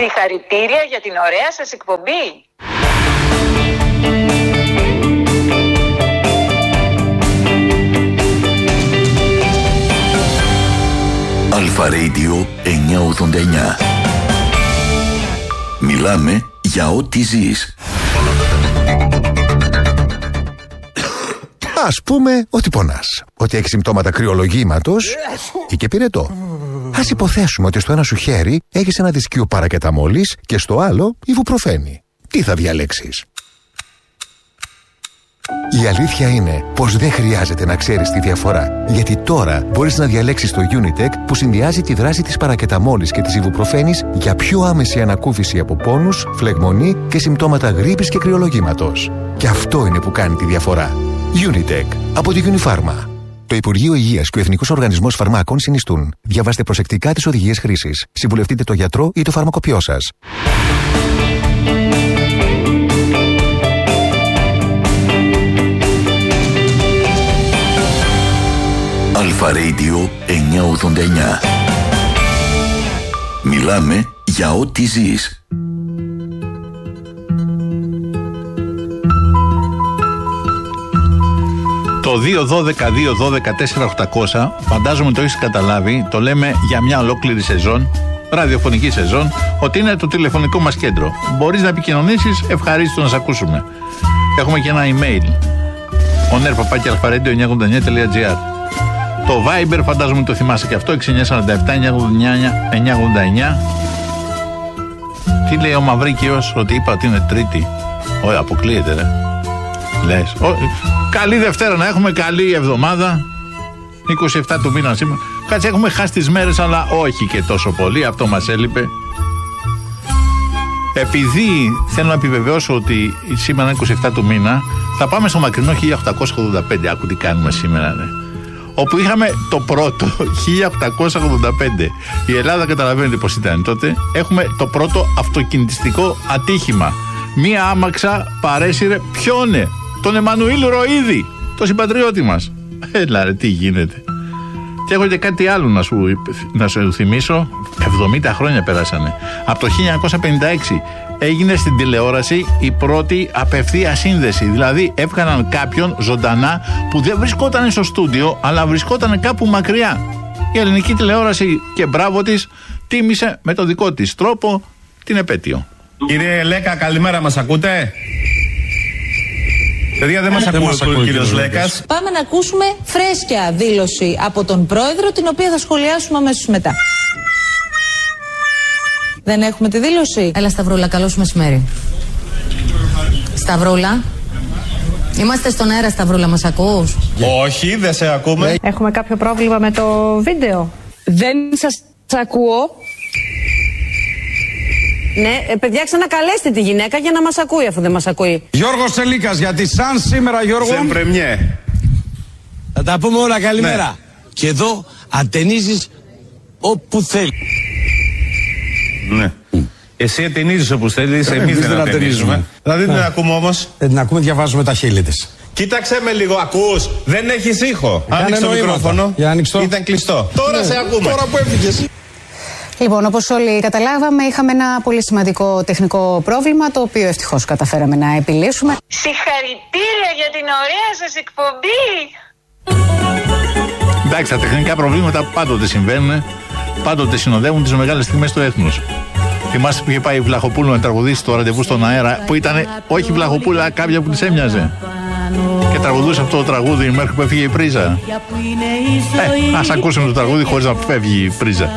Συγχαρητήρια για την ωραία σας εκπομπή. Αλφα Radio 989. Μιλάμε για ό,τι ζεις. Ας πούμε ότι πονάς, ότι έχεις συμπτώματα κρυολογήματος ή και πυρετό. Ας υποθέσουμε ότι στο ένα σου χέρι έχεις ένα δισκείο παρακεταμόλης και στο άλλο ιβουπροφένη. Τι θα διαλέξεις? Η αλήθεια είναι πως δεν χρειάζεται να ξέρεις τη διαφορά, γιατί τώρα μπορείς να διαλέξεις το Unitec που συνδυάζει τη δράση της παρακεταμόλης και της ιβουπροφένης για πιο άμεση ανακούφιση από πόνους, φλεγμονή και συμπτώματα γρίπης και κρυολογήματος. Και αυτό είναι που κάνει τη διαφορά. Unitec από τη Unifarma. Το Υπουργείο Υγείας και ο Εθνικός Οργανισμός Φαρμάκων συνιστούν. Διαβάστε προσεκτικά τις οδηγίες χρήσης. Συμβουλευτείτε το γιατρό ή το φαρμακοποιό σας. Αλφα Radio 989. Μιλάμε για ό,τι ζεις. Το 2-12-2-12-4-800 φαντάζομαι το έχεις καταλάβει, το λέμε για μια ολόκληρη σεζόν, ραδιοφωνική σεζόν, ότι είναι το τηλεφωνικό μας κέντρο. Μπορείς να επικοινωνήσεις, ευχαρίστω να σε ακούσουμε. Έχουμε και ένα email, oner@alfaradio989.gr. Το Viber φαντάζομαι το θυμάσαι και αυτό, 6947-989-989. Τι λέει ο Μαυρίκιος, ότι είπα ότι είναι Τρίτη? Όχι, αποκλείεται ρε. Λες. Καλή Δευτέρα να έχουμε, καλή εβδομάδα. 27 του μήνα σήμερα. Κάτσε, έχουμε χάσει τις μέρες, αλλά όχι και τόσο πολύ. Αυτό μας έλειπε. Επειδή θέλω να επιβεβαιώσω ότι σήμερα είναι 27 του μήνα, θα πάμε στο μακρινό 1885. Άκου τι κάνουμε σήμερα, ναι. Όπου είχαμε το πρώτο 1885. Η Ελλάδα, καταλαβαίνετε πως ήταν τότε. Έχουμε το πρώτο αυτοκινητιστικό ατύχημα. Μία άμαξα παρέσυρε ποιόνε? Τον Εμμανουήλ Ροΐδη, τον συμπατριώτη μας. Έλα ρε, τι γίνεται. Και έχω και κάτι άλλο να σου θυμίσω. 70 χρόνια περάσανε. Από το 1956 έγινε στην τηλεόραση η πρώτη απευθεία σύνδεση. Δηλαδή έβγαλαν κάποιον ζωντανά που δεν βρισκόταν στο στούντιο, αλλά βρισκόταν κάπου μακριά. Η ελληνική τηλεόραση, και μπράβο της, τίμησε με το δικό της τρόπο την επέτειο. Κύριε Λέκα, καλημέρα, μας ακούτε? Παιδιά, δεν μας ακούει ο κύριος Λέκας. Πάμε να ακούσουμε φρέσκια δήλωση από τον πρόεδρο, την οποία θα σχολιάσουμε αμέσως μετά. Δεν έχουμε τη δήλωση. Έλα Σταυρούλα, καλώς μεσημέρι. Σταυρούλα. Είμαστε στον αέρα, Σταυρούλα, μας ακούς? Όχι, δεν σε ακούμε. Έχουμε κάποιο πρόβλημα με το βίντεο. Δεν σας ακούω. Ναι, παιδιά, ξανακαλέστε τη γυναίκα για να μας ακούει, αφού δεν μας ακούει. Γιώργος Σελίκας, γιατί σαν σήμερα, Γιώργο... Σεμπρεμιέ. Θα τα πούμε όλα, καλημέρα. Ναι. Και εδώ ατενίζεις όπου θέλει. Ναι. Εσύ ατενίζεις όπου θέλεις, εμείς δεν ατενίζουμε. Δηλαδή δεν την ακούμε όμως. Δεν την ακούμε, διαβάζουμε τα χείλη της. Κοίταξε με λίγο, ακούς? Δεν έχεις ήχο. Άνοιξε το μικρόφωνο. Για ανοίξ' το. Ήταν κλειστό. Τώρα σε ακούμε. Τώρα που έφυγες. Λοιπόν, όπως όλοι καταλάβαμε, είχαμε ένα πολύ σημαντικό τεχνικό πρόβλημα, το οποίο ευτυχώς καταφέραμε να επιλύσουμε. Συγχαρητήρια για την ωραία σας εκπομπή. Εντάξει, τα τεχνικά προβλήματα πάντοτε συμβαίνουν, πάντοτε συνοδεύουν τις μεγάλες στιγμές του έθνους. Θυμάστε που είχε πάει η Βλαχοπούλου να τραγουδήσει το ραντεβού στον αέρα, που ήταν όχι Βλαχοπούλου, αλλά κάποια που της έμοιαζε. Και τραγουδούσε αυτό το τραγούδι μέχρι που έφυγε η πρίζα. Ας ακούσουμε το τραγούδι χωρίς να φεύγει η πρίζα.